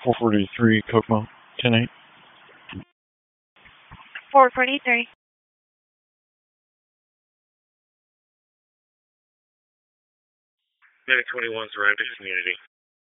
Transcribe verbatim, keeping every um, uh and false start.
four forty-three Kokomo, ten eight. four forty-three. nine twenty-one surrounding community.